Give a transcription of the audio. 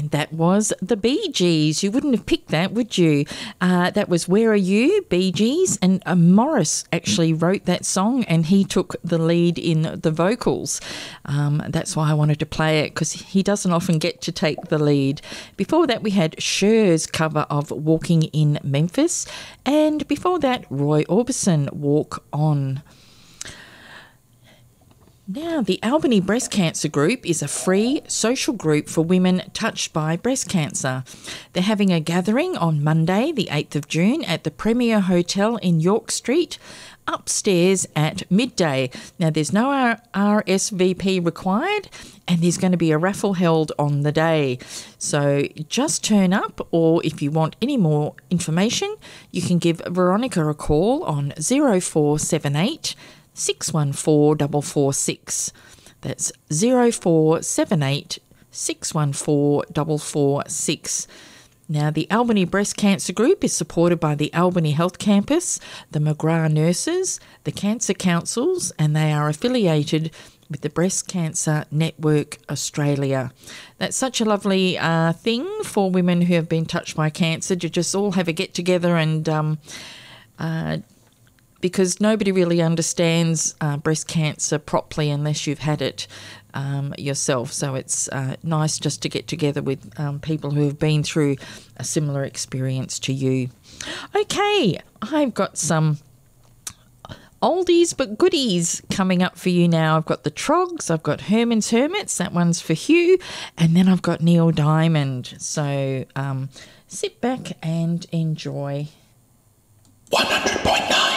And that was the Bee Gees. You wouldn't have picked that, would you? That was Where Are You, Bee Gees. And Morris actually wrote that song and he took the lead in the vocals. That's why I wanted to play it, because he doesn't often get to take the lead. Before that, we had Cher's cover of Walking in Memphis. And before that, Roy Orbison, Walk On. Now, the Albany Breast Cancer Group is a free social group for women touched by breast cancer. They're having a gathering on Monday, the 8th of June, at the Premier Hotel in York Street, upstairs at midday. Now, there's no RSVP required, and there's going to be a raffle held on the day. So just turn up, or if you want any more information, you can give Veronica a call on 0478 614 446. That's 0478 614 446. Now, the Albany Breast Cancer Group is supported by the Albany Health Campus, the McGrath Nurses, the Cancer Councils, and they are affiliated with the Breast Cancer Network Australia. That's such a lovely thing for women who have been touched by cancer to just all have a get-together and because nobody really understands breast cancer properly unless you've had it yourself. So it's nice just to get together with people who have been through a similar experience to you. Okay, I've got some oldies but goodies coming up for you now. I've got the Trogs, I've got Herman's Hermits, that one's for Hugh, and then I've got Neil Diamond. So sit back and enjoy. 100.9